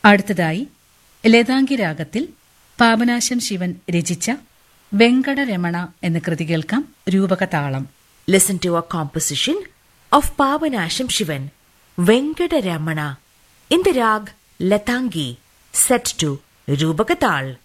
അടുത്തതായി ലതാംഗി രാഗത്തിൽ പാപനാശം ശിവൻ രചിച്ച വെങ്കടരമണ എന്ന കൃതി കേൾക്കാം. രൂപകതാളം. Listen to a composition of Pavanasham Shivan, Venkadaramana, in the rag Latangi, set to Rubakatal.